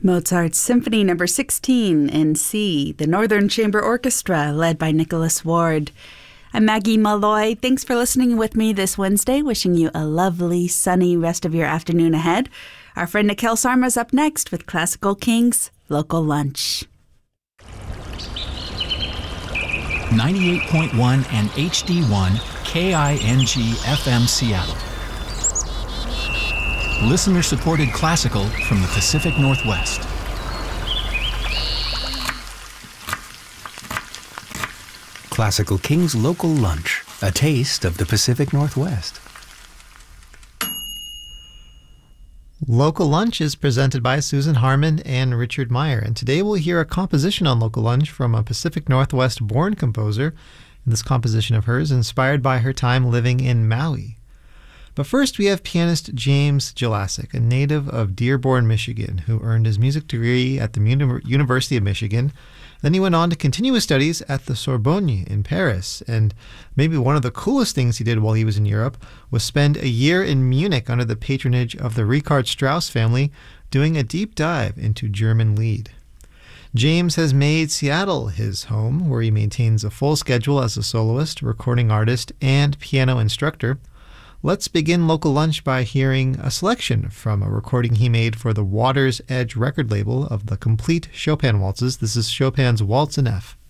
Mozart's Symphony No. 16 in C, the Northern Chamber Orchestra, led by Nicholas Ward. I'm Maggie Malloy. Thanks for listening with me this Wednesday. Wishing you a lovely, sunny rest of your afternoon ahead. Our friend Nikhil Sarma's up next with Classical Kings Local Lunch. 98.1 and HD1 KING FM Seattle. Listener-supported classical from the Pacific Northwest. Classical Kings Local Lunch, a taste of the Pacific Northwest. Local Lunch is presented by Susan Harmon and Richard Meyer, and today we'll hear a composition on Local Lunch from a Pacific Northwest-born composer. And this composition of hers inspired by her time living in Maui. But first, we have pianist James Jelassic, a native of Dearborn, Michigan, who earned his music degree at the University of Michigan. Then he went on to continue his studies at the Sorbonne in Paris. And maybe one of the coolest things he did while he was in Europe was spend a year in Munich under the patronage of the Richard Strauss family, doing a deep dive into German Lied. James has made Seattle his home, where he maintains a full schedule as a soloist, recording artist, and piano instructor. Let's begin Local Lunch by hearing a selection from a recording he made for the Water's Edge record label of the complete Chopin waltzes. This is Chopin's Waltz in F.